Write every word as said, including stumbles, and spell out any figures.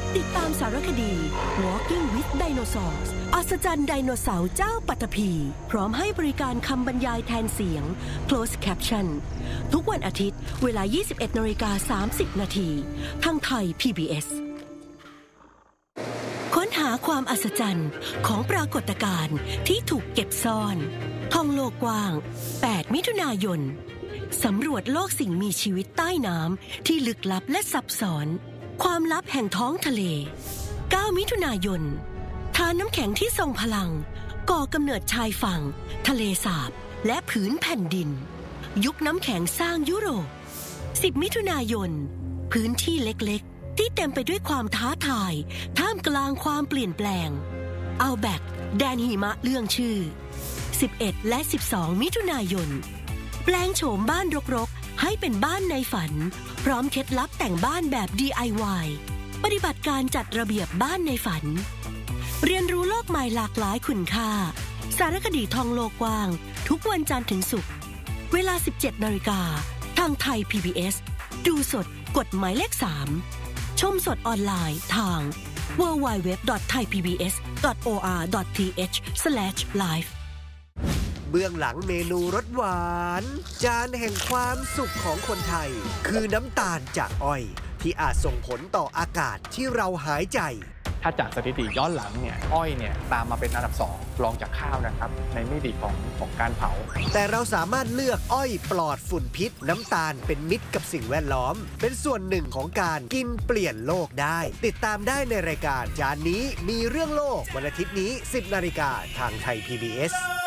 ติดตามสารคดี Walking with Dinosaurs อัศจรรย์ไดโนเสาร์เจ้าปัตภีพร้อมให้บริการคำบรรยายแทนเสียง Closed Caption ทุกวันอาทิตย์เวลา ยี่สิบเอ็ดนาฬิกาสามสิบนาทีทางไทย พี บี เอส ค้นหาความอัศจรรย์ของปรากฏการณ์ที่ถูกเก็บซ่อนท่องโลกกว้าง แปด มิถุนายน สำรวจโลกสิ่งมีชีวิตใต้น้ำที่ลึกลับและซับซ้อนความลับแห่งท้องทะเล เก้า มิถุนายน ทานน้ำแข็งที่ทรงพลังก่อกำเนิดชายฝั่งทะเลสาบและผืนแผ่นดินยุคน้ำแข็งสร้างยุโรป สิบ มิถุนายน พื้นที่เล็กๆที่เต็มไปด้วยความท้าทายท่ามกลางความเปลี่ยนแปลงเอาแบกแดนหิมะเรื่องชื่อ สิบเอ็ด และ สิบสอง มิถุนายน แปลงโฉมบ้านรกๆให้เป็นบ้านในฝันพร้อมเคล็ดลับแต่งบ้านแบบ ดี ไอ วาย ปฏิบัติการจัดระเบียบบ้านในฝันเรียนรู้โลกใหม่หลากหลายคุณค่าสารคดีท่องโลกกว้างทุกวันจันทร์ถึงศุกร์เวลา สิบเจ็ดนาฬิกาทางไทย พี บี เอส ดูสดกดหมายเลขสามชมสดออนไลน์ทาง ดับเบิลยู ดับเบิลยู ดับเบิลยู ดอท ไทย พี บี เอส ดอท โอ อาร์ ดอท ที เอช สแลช ไลฟ์เบื้องหลังเมนูรสหวานจานแห่งความสุขของคนไทยคือน้ำตาลจากอ้อยที่อาจส่งผลต่ออากาศที่เราหายใจถ้าจากสถิติย้อนหลังเนี่ยอ้อยเนี่ยตามมาเป็นอันดับสองรองจากข้าวนะครับในมิติของของการเผาแต่เราสามารถเลือกอ้อยปลอดฝุ่นพิษน้ำตาลเป็นมิตรกับสิ่งแวดล้อมเป็นส่วนหนึ่งของการกินเปลี่ยนโลกได้ติดตามได้ในรายการจานนี้มีเรื่องโลกวันอาทิตย์นี้ สิบนาฬิกาทางไทย พี บี เอส